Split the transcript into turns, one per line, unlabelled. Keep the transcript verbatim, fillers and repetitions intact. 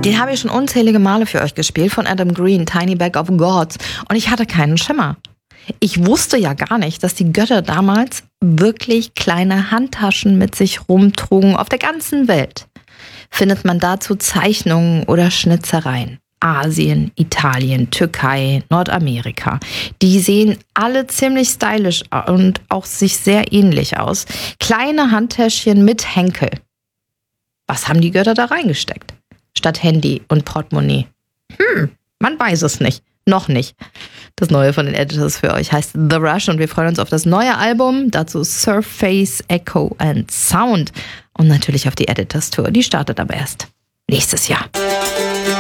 Den habe ich schon unzählige Male für euch gespielt, von Adam Green, Tiny Bag of Gods. Und ich hatte keinen Schimmer. Ich wusste ja gar nicht, dass die Götter damals wirklich kleine Handtaschen mit sich rumtrugen auf der ganzen Welt. Findet man dazu Zeichnungen oder Schnitzereien. Asien, Italien, Türkei, Nordamerika. Die sehen alle ziemlich stylisch und auch sich sehr ähnlich aus. Kleine Handtäschchen mit Henkel. Was haben die Götter da reingesteckt? Statt Handy und Portemonnaie. Hm, man weiß es nicht. Noch nicht. Das Neue von den Editors für euch heißt The Rush und wir freuen uns auf das neue Album. Dazu Surface, Echo and Sound. Und natürlich auf die Editors Tour. Die startet aber erst nächstes Jahr.